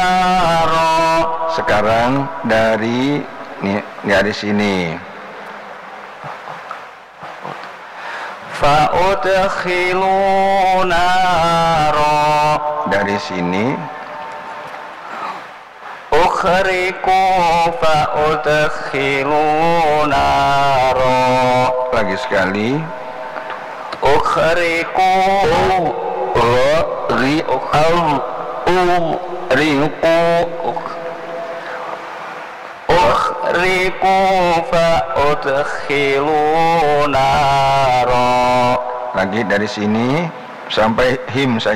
Sekarang dari sini. Fa'udkhilu naro. Dari sini. Ukhriku fa'udkhilu naro. Lagi sekali. Ukhriku fa'udkhilu naro. Lagi dari sini sampai him saja.